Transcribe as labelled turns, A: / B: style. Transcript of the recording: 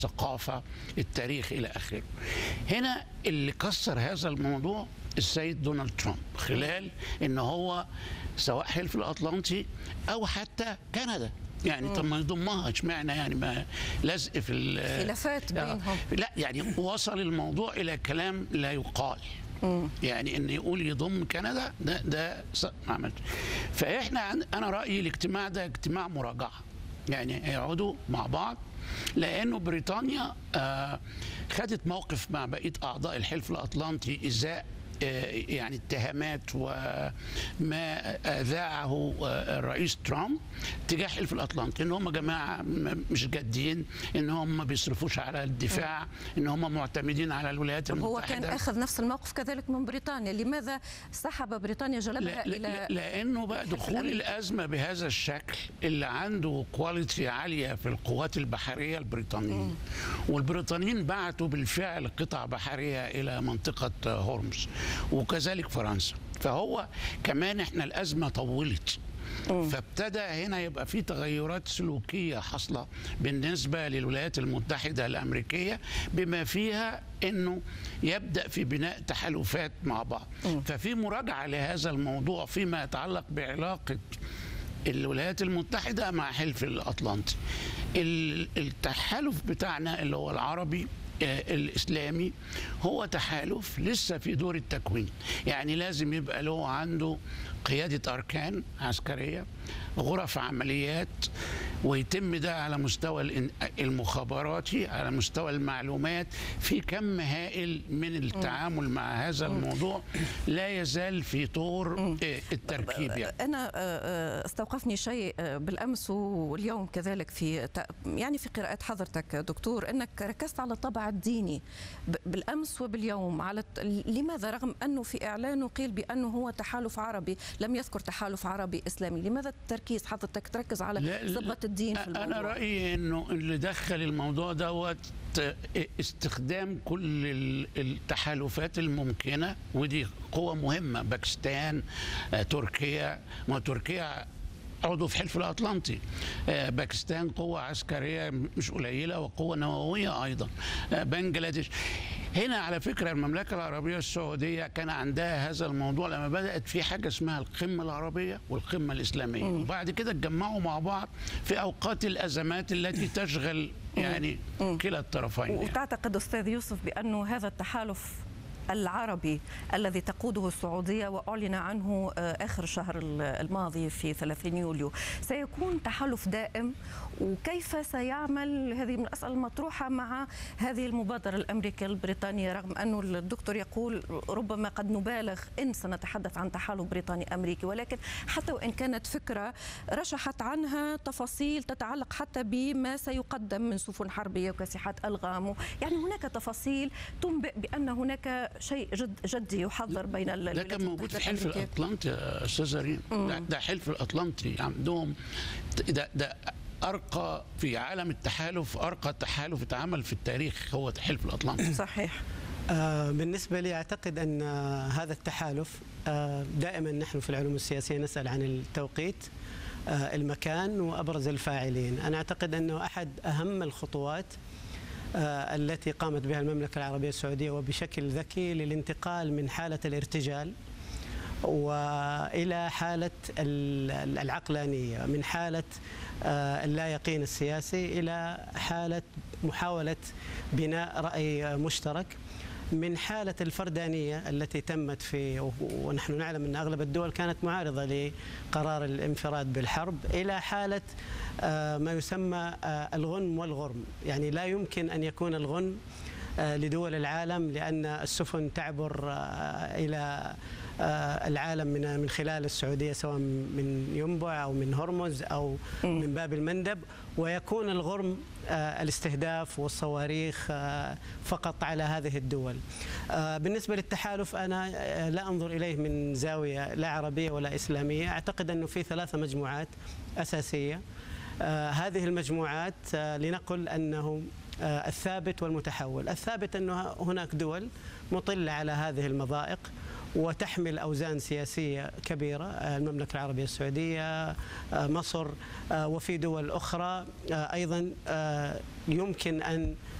A: الثقافة، التاريخ إلى آخره. هنا اللي كسر هذا الموضوع السيد دونالد ترامب، خلال إن هو سواء حلف الأطلنطي أو حتى كندا، يعني طب ما يضمها اشمعنى؟ يعني ما لزق في
B: خلافات بينهم.
A: لا يعني وصل الموضوع إلى كلام لا يقال. يعني ان يقول يضم كندا ده ما عملش. فاحنا انا رايي الاجتماع ده اجتماع مراجعه، يعني هيقعدوا مع بعض، لانه بريطانيا خدت موقف مع بقيه اعضاء الحلف الاطلنطي ازاء يعني اتهامات وما اذاعه الرئيس ترامب تجاه حلف الاطلنطي، ان هم جماعه مش جادين، ان هم ما بيصرفوش على الدفاع، ان هم معتمدين على الولايات المتحده.
B: هو كان اخذ نفس الموقف كذلك من بريطانيا، لماذا سحب بريطانيا جلبها الى
A: لانه بقى دخول الازمه بهذا الشكل اللي عنده كواليتي عاليه في القوات البحريه البريطانيين، والبريطانيين بعتوا بالفعل قطع بحريه الى منطقه هورمز، وكذلك فرنسا. فهو كمان احنا الازمه طولت، فابتدى هنا يبقى في تغيرات سلوكيه حاصله بالنسبه للولايات المتحده الامريكيه، بما فيها انه يبدا في بناء تحالفات مع بعض. ففي مراجعه لهذا الموضوع فيما يتعلق بعلاقه الولايات المتحده مع حلف الاطلنطي. التحالف بتاعنا اللي هو العربي الإسلامي هو تحالف لسه في دور التكوين، يعني لازم يبقى له عنده قيادة أركان عسكرية، غرف عمليات، ويتم ده على مستوى المخابراتي، على مستوى المعلومات، في كم هائل من التعامل مع هذا الموضوع لا يزال في طور التركيب. يعني
B: أنا استوقفني شيء بالأمس واليوم كذلك في قراءة حضرتك دكتور، أنك ركزت على الطابع الديني بالأمس وباليوم. على لماذا رغم أنه في إعلانه قيل بأنه هو تحالف عربي، لم يذكر تحالف عربي إسلامي؟ لماذا التركيز حضرتك تركز على صبغة الدين في الموضوع؟
A: أنا رأيي أنه اللي دخل الموضوع دوت استخدام كل التحالفات الممكنة، ودي قوة مهمة، باكستان، تركيا، ما تركيا عضو في حلف الأطلنطي، باكستان قوة عسكرية مش قليلة وقوة نووية أيضا، بنجلاديش. هنا على فكرة المملكة العربية السعودية كان عندها هذا الموضوع لما بدأت في حاجة اسمها القمة العربية والقمة الإسلامية، وبعد كده اتجمعوا مع بعض في أوقات الأزمات التي تشغل يعني كلا الطرفين.
B: وتعتقد أستاذ يوسف بأنه هذا التحالف العربي الذي تقوده السعودية وأعلن عنه آخر الشهر الماضي في 30 يوليو سيكون تحالف دائم؟ وكيف سيعمل؟ هذه من الأسئلة المطروحة مع هذه المبادرة الأمريكية البريطانية، رغم أنه الدكتور يقول ربما قد نبالغ إن سنتحدث عن تحالف بريطاني أمريكي، ولكن حتى وإن كانت فكرة رشحت عنها تفاصيل تتعلق حتى بما سيقدم من سفن حربية وكاسحات ألغام، يعني هناك تفاصيل تنبئ بأن هناك شيء جدي يحضر بين
A: ده كان موجود في حلف الأطلنطي يا أستاذ ريم. ده حلف الأطلنطي عندهم، ده أرقى في عالم التحالف، أرقى تحالف اتعمل في التاريخ هو حلف الأطلنطي.
B: صحيح.
C: بالنسبة لي أعتقد أن هذا التحالف، دائما نحن في العلوم السياسية نسأل عن التوقيت، المكان، وأبرز الفاعلين. أنا أعتقد أنه أحد أهم الخطوات التي قامت بها المملكة العربية السعودية وبشكل ذكي للانتقال من حالة الارتجال وإلى حالة العقلانية، من حالة اللا يقين السياسي إلى حالة محاولة بناء رأي مشترك، من حالة الفردانية التي تمت ونحن نعلم أن أغلب الدول كانت معارضة لقرار الانفراد بالحرب، إلى حالة ما يسمى الغنم والغرم. يعني لا يمكن أن يكون الغنم لدول العالم لأن السفن تعبر إلى العالم من خلال السعودية، سواء من ينبع أو من هرمز أو من باب المندب، ويكون الغرم الاستهداف والصواريخ فقط على هذه الدول. بالنسبة للتحالف أنا لا أنظر إليه من زاوية لا عربية ولا إسلامية. أعتقد أنه في 3 مجموعات أساسية. هذه المجموعات لنقل أنه الثابت والمتحول. الثابت أنه هناك دول مطلة على هذه المضائق وتحمل أوزان سياسية كبيرة، المملكة العربية السعودية، مصر، وفي دول أخرى أيضا يمكن أن